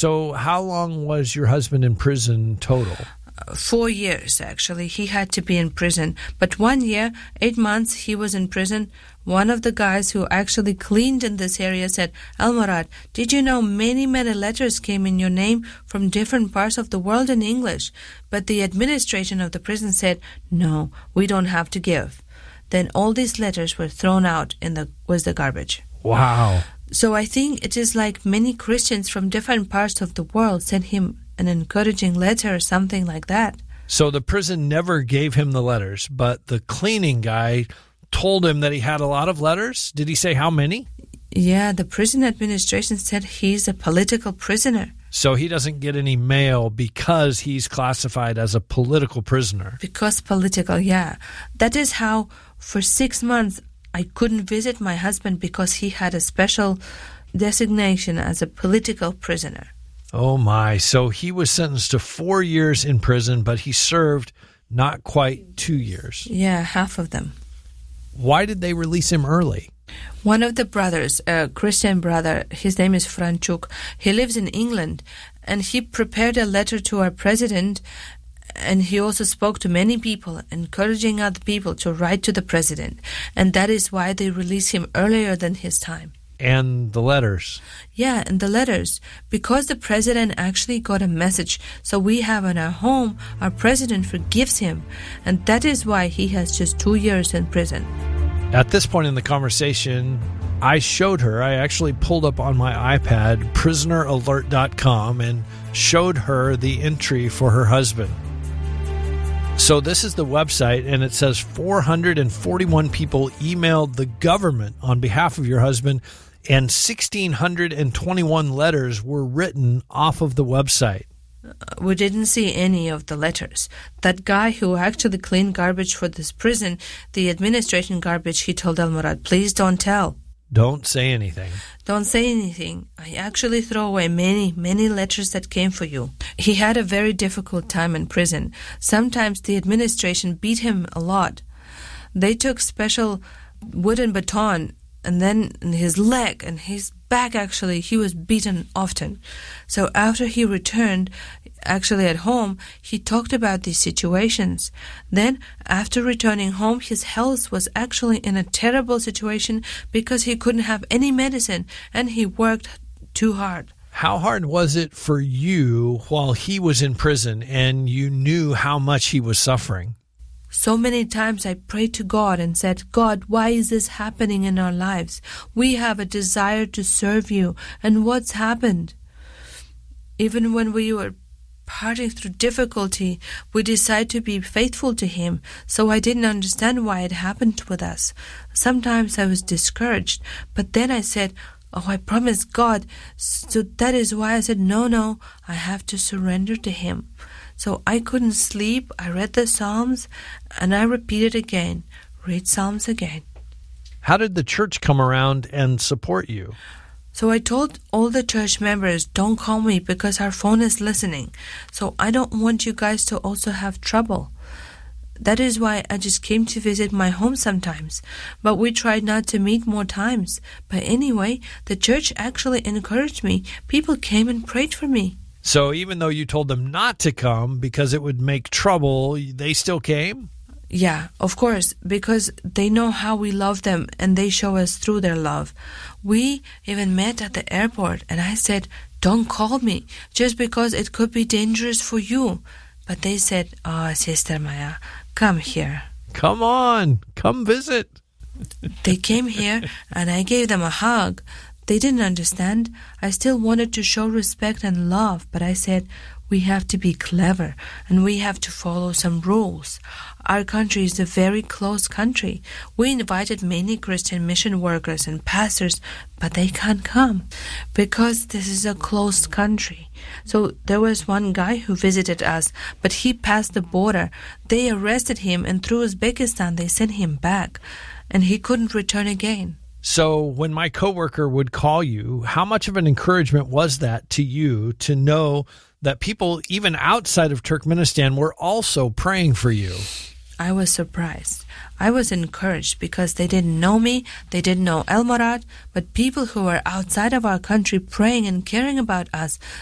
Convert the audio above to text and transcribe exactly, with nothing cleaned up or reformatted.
So how long was your husband in prison total? Four years, actually. He had to be in prison. But one year, eight months, he was in prison. One of the guys who actually cleaned in this area said, Elmorad, did you know many, many letters came in your name from different parts of the world in English? But the administration of the prison said, no, we don't have to give. Then all these letters were thrown out in the was the garbage. Wow. So I think it is like many Christians from different parts of the world sent him an encouraging letter or something like that. So the prison never gave him the letters, but the cleaning guy told him that he had a lot of letters? Did he say how many? Yeah, the prison administration said he's a political prisoner. So he doesn't get any mail because he's classified as a political prisoner. Because political, yeah. That is how for six months I couldn't visit my husband because he had a special designation as a political prisoner. Oh my, so he was sentenced to four years in prison, but he served not quite two years. Yeah, half of them. Why did they release him early? One of the brothers, a Christian brother, his name is Franchuk, he lives in England, and he prepared a letter to our president, and he also spoke to many people, encouraging other people to write to the president, and that is why they released him earlier than his time. And the letters. Yeah, and the letters. Because the president actually got a message. So we have in our home, our president forgives him. And that is why he has just two years in prison. At this point in the conversation, I showed her, I actually pulled up on my iPad prisoner alert dot com and showed her the entry for her husband. So this is the website, and it says four hundred forty-one people emailed the government on behalf of your husband, and one thousand six hundred twenty-one letters were written off of the website. We didn't see any of the letters. That guy who actually cleaned garbage for this prison, the administration garbage, he told Elmorad, please don't tell. Don't say anything. Don't say anything. I actually throw away many, many letters that came for you. He had a very difficult time in prison. Sometimes the administration beat him a lot. They took special wooden baton, and then his leg and his back, actually, he was beaten often. So after he returned, actually at home, he talked about these situations. Then, after returning home, his health was actually in a terrible situation because he couldn't have any medicine, and he worked too hard. How hard was it for you while he was in prison and you knew how much he was suffering? So many times I prayed to God and said, God, why is this happening in our lives? We have a desire to serve you, and what's happened? Even when we were parting through difficulty, we decided to be faithful to Him, so I didn't understand why it happened with us. Sometimes I was discouraged, but then I said, oh, I promised God, so that is why I said, no, no, I have to surrender to Him. So I couldn't sleep. I read the Psalms, and I repeated again, read Psalms again. How did the church come around and support you? So I told all the church members, don't call me because our phone is listening. So I don't want you guys to also have trouble. That is why I just came to visit my home sometimes. But we tried not to meet more times. But anyway, the church actually encouraged me. People came and prayed for me. So even though you told them not to come because it would make trouble, they still came? Yeah, of course, because they know how we love them and they show us through their love. We even met at the airport and I said, don't call me just because it could be dangerous for you. But they said, oh, Sister Maya, come here. Come on, come visit. They came here and I gave them a hug. They didn't understand. I still wanted to show respect and love, but I said, we have to be clever and we have to follow some rules. Our country is a very closed country. We invited many Christian mission workers and pastors, but they can't come because this is a closed country. So there was one guy who visited us, but he passed the border. They arrested him, and through Uzbekistan they sent him back, and he couldn't return again. So when my coworker would call you, how much of an encouragement was that to you to know that people even outside of Turkmenistan were also praying for you? I was surprised. I was encouraged because they didn't know me, they didn't know Elmorad, but people who were outside of our country praying and caring about us,